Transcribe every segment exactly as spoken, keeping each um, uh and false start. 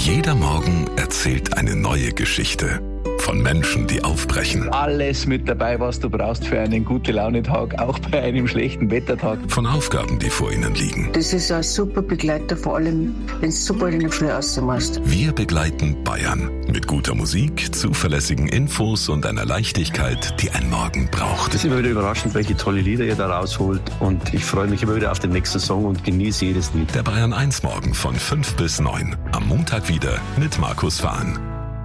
Jeder Morgen erzählt eine neue Geschichte. Von Menschen, die aufbrechen. Alles mit dabei, was du brauchst für einen Gute-Laune-Tag, auch bei einem schlechten Wettertag. Von Aufgaben, die vor ihnen liegen. Das ist ein super Begleiter, vor allem, wenn du super in der Früh rausmachst. Wir begleiten Bayern mit guter Musik, zuverlässigen Infos und einer Leichtigkeit, die ein Morgen braucht. Es ist immer wieder überraschend, welche tolle Lieder ihr da rausholt. Und ich freue mich immer wieder auf den nächsten Song und genieße jedes Lied. Der Bayern eins Morgen von fünf bis neun. Am Montag wieder mit Markus Fahn.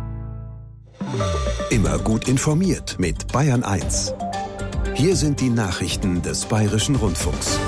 Immer gut informiert mit Bayern eins. Hier sind die Nachrichten des Bayerischen Rundfunks.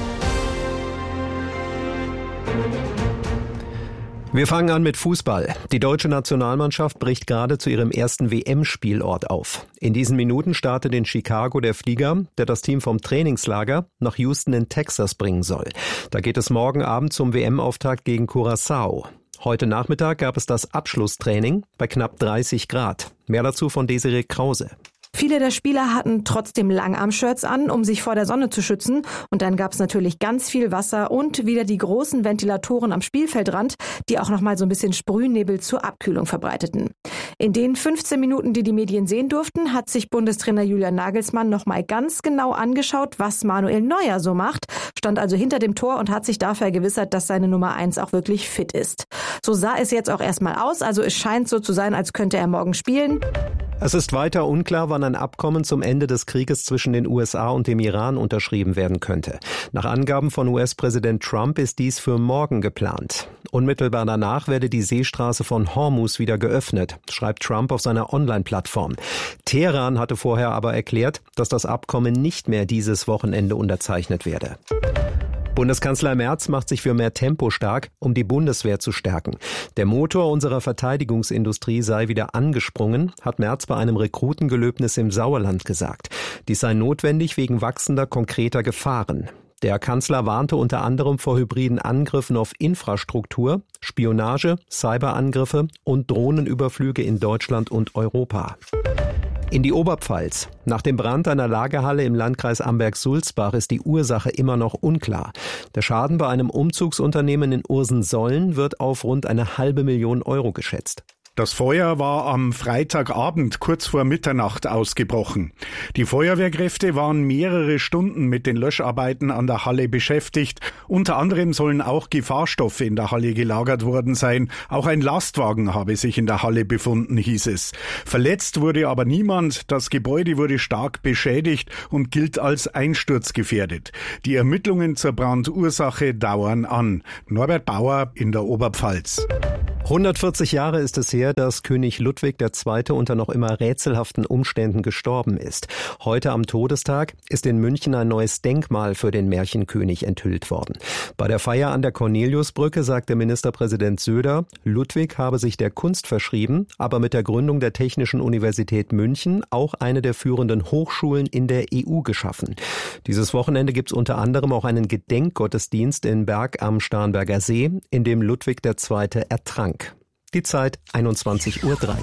Wir fangen an mit Fußball. Die deutsche Nationalmannschaft bricht gerade zu ihrem ersten W M-Spielort auf. In diesen Minuten startet in Chicago der Flieger, der das Team vom Trainingslager nach Houston in Texas bringen soll. Da geht es morgen Abend zum W M-Auftakt gegen Curaçao. Heute Nachmittag gab es das Abschlusstraining bei knapp dreißig Grad. Mehr dazu von Desiree Krause. Viele der Spieler hatten trotzdem Langarm-Shirts an, um sich vor der Sonne zu schützen. Und dann gab es natürlich ganz viel Wasser und wieder die großen Ventilatoren am Spielfeldrand, die auch nochmal so ein bisschen Sprühnebel zur Abkühlung verbreiteten. In den fünfzehn Minuten, die die Medien sehen durften, hat sich Bundestrainer Julian Nagelsmann nochmal ganz genau angeschaut, was Manuel Neuer so macht, stand also hinter dem Tor und hat sich dafür vergewissert, dass seine Nummer eins auch wirklich fit ist. So sah es jetzt auch erstmal aus, also es scheint so zu sein, als könnte er morgen spielen. Es ist weiter unklar, wann ein Abkommen zum Ende des Krieges zwischen den U S A und dem Iran unterschrieben werden könnte. Nach Angaben von U S-Präsident Trump ist dies für morgen geplant. Unmittelbar danach werde die Seestraße von Hormuz wieder geöffnet, schreibt Trump auf seiner Online-Plattform. Teheran hatte vorher aber erklärt, dass das Abkommen nicht mehr dieses Wochenende unterzeichnet werde. Bundeskanzler Merz macht sich für mehr Tempo stark, um die Bundeswehr zu stärken. Der Motor unserer Verteidigungsindustrie sei wieder angesprungen, hat Merz bei einem Rekrutengelöbnis im Sauerland gesagt. Dies sei notwendig wegen wachsender konkreter Gefahren. Der Kanzler warnte unter anderem vor hybriden Angriffen auf Infrastruktur, Spionage, Cyberangriffe und Drohnenüberflüge in Deutschland und Europa. In die Oberpfalz. Nach dem Brand einer Lagerhalle im Landkreis Amberg-Sulzbach ist die Ursache immer noch unklar. Der Schaden bei einem Umzugsunternehmen in Ursensollen wird auf rund eine halbe Million Euro geschätzt. Das Feuer war am Freitagabend kurz vor Mitternacht ausgebrochen. Die Feuerwehrkräfte waren mehrere Stunden mit den Löscharbeiten an der Halle beschäftigt. Unter anderem sollen auch Gefahrstoffe in der Halle gelagert worden sein. Auch ein Lastwagen habe sich in der Halle befunden, hieß es. Verletzt wurde aber niemand. Das Gebäude wurde stark beschädigt und gilt als einsturzgefährdet. Die Ermittlungen zur Brandursache dauern an. Norbert Bauer in der Oberpfalz. hundertvierzig Jahre ist es her, dass König Ludwig der Zweite unter noch immer rätselhaften Umständen gestorben ist. Heute am Todestag ist in München ein neues Denkmal für den Märchenkönig enthüllt worden. Bei der Feier an der Corneliusbrücke sagte Ministerpräsident Söder, Ludwig habe sich der Kunst verschrieben, aber mit der Gründung der Technischen Universität München auch eine der führenden Hochschulen in der E U geschaffen. Dieses Wochenende gibt es unter anderem auch einen Gedenkgottesdienst in Berg am Starnberger See, in dem Ludwig der Zweite ertrank. Die Zeit einundzwanzig Uhr drei.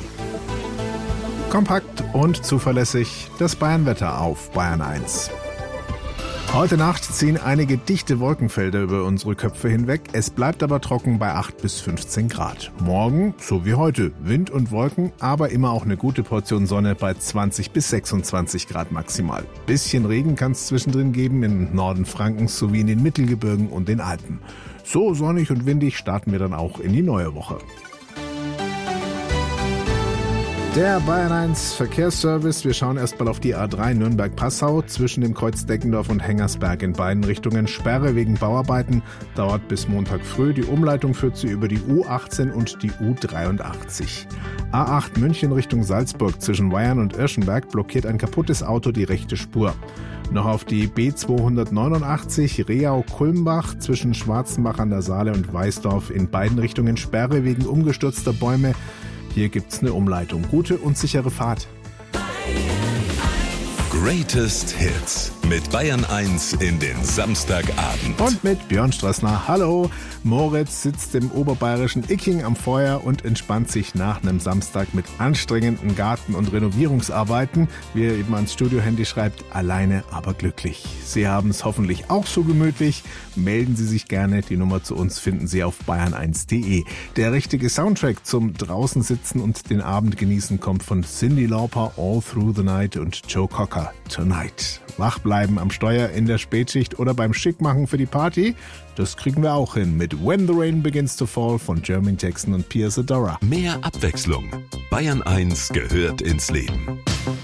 Kompakt und zuverlässig das Bayernwetter auf Bayern eins. Heute Nacht ziehen einige dichte Wolkenfelder über unsere Köpfe hinweg. Es bleibt aber trocken bei acht bis fünfzehn Grad. Morgen, so wie heute, Wind und Wolken, aber immer auch eine gute Portion Sonne bei zwanzig bis sechsundzwanzig Grad maximal. Bisschen Regen kann es zwischendrin geben im Norden Frankens sowie in den Mittelgebirgen und den Alpen. So sonnig und windig starten wir dann auch in die neue Woche. Der Bayern eins Verkehrsservice. Wir schauen erstmal auf die A drei Nürnberg-Passau. Zwischen dem Kreuz Deckendorf und Hengersberg in beiden Richtungen Sperre wegen Bauarbeiten. Dauert bis Montag früh. Die Umleitung führt sie über die U achtzehn und die U dreiundachtzig. A acht München Richtung Salzburg. Zwischen Weyern und Irschenberg blockiert ein kaputtes Auto die rechte Spur. Noch auf die B zweihundertneunundachtzig Reau-Kulmbach zwischen Schwarzenbach an der Saale und Weißdorf in beiden Richtungen Sperre wegen umgestürzter Bäume. Hier gibt's eine Umleitung. Gute und sichere Fahrt. Greatest Hits. Mit Bayern eins in den Samstagabend. Und mit Björn Strassner. Hallo. Moritz sitzt im oberbayerischen Icking am Feuer und entspannt sich nach einem Samstag mit anstrengenden Garten- und Renovierungsarbeiten. Wie er eben ans Studiohandy schreibt, alleine, aber glücklich. Sie haben es hoffentlich auch so gemütlich. Melden Sie sich gerne. Die Nummer zu uns finden Sie auf bayern eins punkt de. Der richtige Soundtrack zum Draußen sitzen und den Abend genießen kommt von Cyndi Lauper, All Through the Night, und Joe Cocker, Tonight. Wach bleiben am Steuer in der Spätschicht oder beim Schickmachen für die Party? Das kriegen wir auch hin mit When the Rain Begins to Fall von Jermaine Jackson und Piers Adora. Mehr Abwechslung. Bayern eins gehört ins Leben.